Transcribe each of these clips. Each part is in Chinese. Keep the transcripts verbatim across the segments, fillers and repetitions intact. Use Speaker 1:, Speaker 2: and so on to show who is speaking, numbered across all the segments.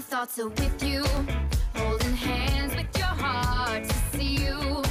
Speaker 1: thoughts are with you, holding hands with your heart to see you.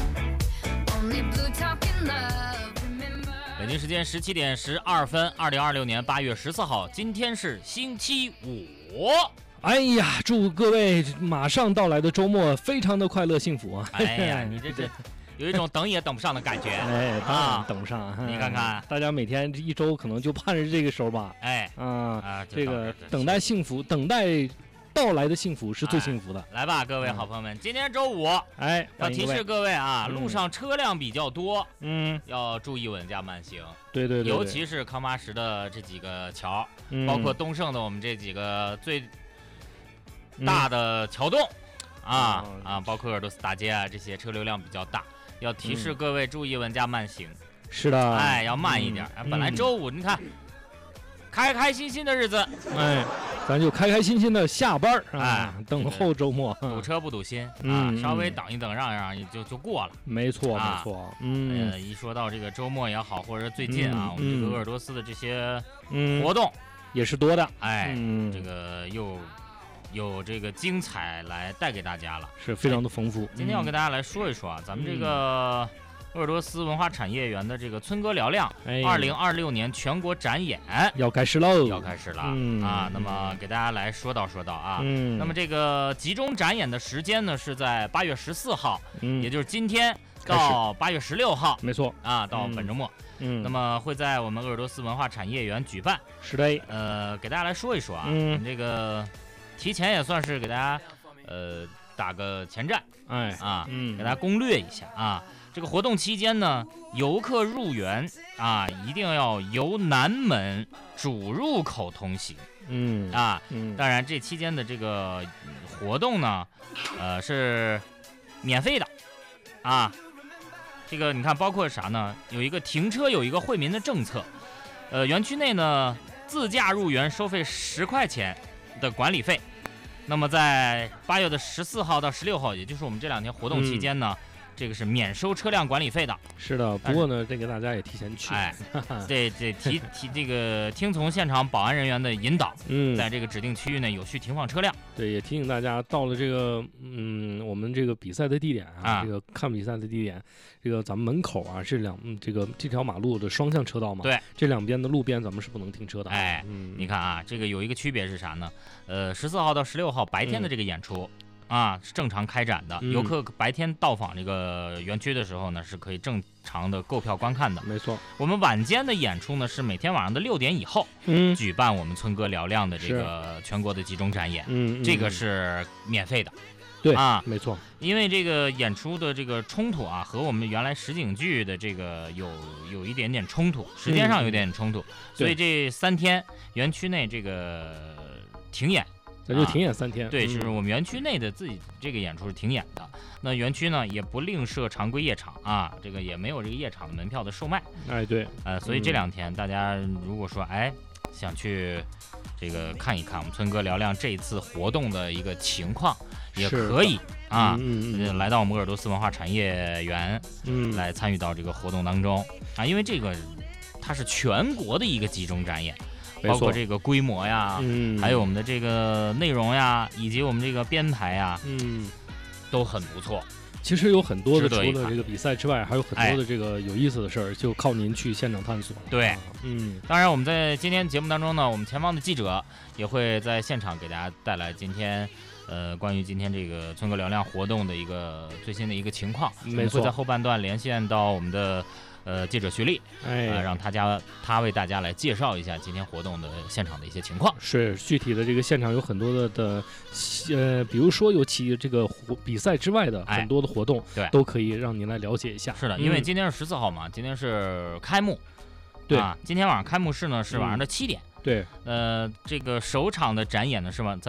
Speaker 1: Only blue talking love, remember.
Speaker 2: 北京时间十七点十二分，二零二六年八月十四号，今天是星期五。
Speaker 3: 哎呀，祝各位马上到来的周末非常的快乐幸福啊！
Speaker 2: 哎呀，你这这有一种等也等不上的感觉。
Speaker 3: 哎，当然等不上。啊、
Speaker 2: 你看看，
Speaker 3: 大家每天一周可能就盼着这个时候吧。
Speaker 2: 哎，
Speaker 3: 啊
Speaker 2: 啊，
Speaker 3: 这个等待幸福，等待到来的幸福是最幸福的。
Speaker 2: 哎、来吧，各位好朋友们，嗯、今天周五，
Speaker 3: 哎，
Speaker 2: 要提示各位啊，
Speaker 3: 嗯、
Speaker 2: 路上车辆比较多，
Speaker 3: 嗯，
Speaker 2: 要注意稳驾慢行。
Speaker 3: 对对 对, 对，
Speaker 2: 尤其是康巴什的这几个桥，
Speaker 3: 嗯、
Speaker 2: 包括东胜的我们这几个最大的桥洞、嗯、啊、嗯、啊，包括尔多斯大街啊，这些车流量比较大，要提示各位注意稳驾慢行。
Speaker 3: 嗯、是的，
Speaker 2: 哎，要慢一点。嗯、本来周五、嗯、你看，开开心心的日子，
Speaker 3: 哎，咱就开开心心的下班啊，
Speaker 2: 哎，
Speaker 3: 等候周末，
Speaker 2: 堵车不堵心、
Speaker 3: 嗯、
Speaker 2: 啊，稍微等一等让一让也就就过了。
Speaker 3: 没错、
Speaker 2: 啊、
Speaker 3: 没错，嗯、
Speaker 2: 呃，一说到这个周末也好，或者最近啊，
Speaker 3: 嗯、
Speaker 2: 我们这个鄂尔多斯的这些活动、嗯、
Speaker 3: 也是多的，
Speaker 2: 哎，
Speaker 3: 嗯、
Speaker 2: 这个又有这个精彩来带给大家了，
Speaker 3: 是非常的丰富。
Speaker 2: 今天要跟大家来说一说啊，嗯、咱们这个鄂尔多斯文化产业园的这个村歌嘹亮二零二六年全国展演
Speaker 3: 要开始喽，
Speaker 2: 要开始了、
Speaker 3: 嗯、
Speaker 2: 啊！那么给大家来说道说道啊。
Speaker 3: 嗯，
Speaker 2: 那么这个集中展演的时间呢是在八月十四号，
Speaker 3: 嗯，
Speaker 2: 也就是今天到八月十六号，
Speaker 3: 没错
Speaker 2: 啊，到本周末。
Speaker 3: 嗯，
Speaker 2: 那么会在我们鄂尔多斯文化产业园举办。
Speaker 3: 是的，
Speaker 2: 呃，给大家来说一说啊，
Speaker 3: 嗯，
Speaker 2: 我们这个提前也算是给大家呃打个前站，
Speaker 3: 哎
Speaker 2: 啊，
Speaker 3: 嗯，
Speaker 2: 给大家攻略一下啊。这个活动期间呢，游客入园啊，一定要由南门主入口通行。
Speaker 3: 嗯
Speaker 2: 啊，
Speaker 3: 嗯，
Speaker 2: 当然这期间的这个活动呢，呃是免费的啊。这个你看，包括啥呢？有一个停车有一个惠民的政策，呃，园区内呢自驾入园收费十块钱的管理费。那么在八月的十四号到十六号，也就是我们这两天活动期间呢。嗯，这个是免收车辆管理费的。
Speaker 3: 是的，不过呢，这个大家也提前去，
Speaker 2: 哎，对对，提提这个听从现场保安人员的引导，
Speaker 3: 嗯，
Speaker 2: 在这个指定区域内有序停放车辆。
Speaker 3: 对，也提醒大家，到了这个嗯，我们这个比赛的地点啊，
Speaker 2: 啊
Speaker 3: 这个看比赛的地点，这个咱们门口啊是两这个这条马路的双向车道嘛，
Speaker 2: 对，
Speaker 3: 这两边的路边咱们是不能停车的。
Speaker 2: 哎，
Speaker 3: 嗯，
Speaker 2: 你看啊，这个有一个区别是啥呢？呃，十四号到十六号白天的这个演出。嗯啊，是正常开展的。游客白天到访这个园区的时候呢，是可以正常的购票观看的。
Speaker 3: 没错，
Speaker 2: 我们晚间的演出呢是每天晚上的六点以后，
Speaker 3: 嗯，
Speaker 2: 举办我们村歌嘹亮的这个全国的集中展演，
Speaker 3: 嗯，
Speaker 2: 这个是免费的。
Speaker 3: 对
Speaker 2: 啊，
Speaker 3: 没错，
Speaker 2: 因为这个演出的这个冲突啊，和我们原来实景剧的这个有有一点点冲突，时间上有点点冲突，
Speaker 3: 嗯、
Speaker 2: 所以这三天园区内这个停演。
Speaker 3: 咱就停演三天、
Speaker 2: 啊，对，
Speaker 3: 嗯、
Speaker 2: 是我们园区内的自己这个演出是停演的。那园区呢也不另设常规夜场啊，这个也没有这个夜场的门票的售卖。
Speaker 3: 哎，对，
Speaker 2: 呃，所以这两天大家如果说哎想去这个看一看我们村歌嘹亮这一次活动的一个情况，也可以啊，
Speaker 3: 嗯嗯嗯、
Speaker 2: 来到我们鄂尔多斯文化产业园，
Speaker 3: 嗯，
Speaker 2: 来参与到这个活动当中啊，因为这个它是全国的一个集中展演。包括这个规模呀，
Speaker 3: 嗯，
Speaker 2: 还有我们的这个内容呀，以及我们这个编排呀，
Speaker 3: 嗯，
Speaker 2: 都很不错。
Speaker 3: 其实有很多的，除了这个比赛之外，还有很多的这个有意思的事儿，哎、就靠您去现场探索。
Speaker 2: 对，
Speaker 3: 啊、嗯，
Speaker 2: 当然我们在今天节目当中呢，我们前方的记者也会在现场给大家带来今天。呃，关于今天这个村歌嘹亮活动的一个最新的一个情况，
Speaker 3: 没错，
Speaker 2: 会在后半段连线到我们的呃记者徐丽，
Speaker 3: 哎、
Speaker 2: 呃，让他家他为大家来介绍一下今天活动的现场的一些情况。
Speaker 3: 是具体的这个现场有很多的的，呃，比如说有其这个比赛之外的很多的活动，
Speaker 2: 哎、对，
Speaker 3: 都可以让您来了解一下。
Speaker 2: 是的，因为今天是十四号嘛，嗯、今天是开幕，
Speaker 3: 对
Speaker 2: 啊，今天晚上开幕式呢是晚上的七点。
Speaker 3: 嗯、对，
Speaker 2: 呃，这个首场的展演呢是吧？在